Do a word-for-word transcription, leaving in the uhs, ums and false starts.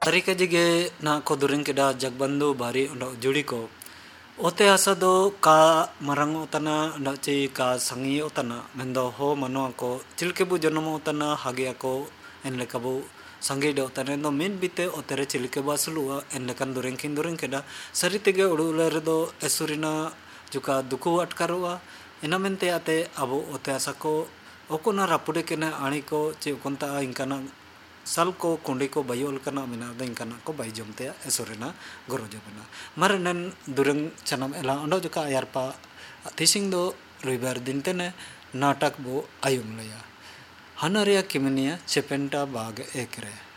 तरीके जगे ना को दुरिंग केदा जगबंधु बारी उंडा जुड़ी को ओते आसा दो का मरंग उतना उंडा ची का संगी उतना मेंदो हो मनो को चिलके बु जन्म उतना हागे को एन लेकबु संगे दो उतना दो मिन बिते ओतेरे चिलके बासलुआ एन लेकन दुरिंग किन दुरिंग केदा सरी तेगे उडुले रेदो एसुरिना जुका दुकु अटकारुआ इना मेनते आते अबो ओते आसा को ओकोना रापुडे केना आणी को चे कोंता इंकाना साल को कुंडी को बायोल कना मिना द इंकाना को बाय जमते एसोरेना गरोजो बना मरनन दुरंग चनम एला अंडो जुका यारपा थिसिंग दो रविवार दिन तेने नाटक बो आयुम लया हनरिया किमनिया चेपेंटा बाग एकरे।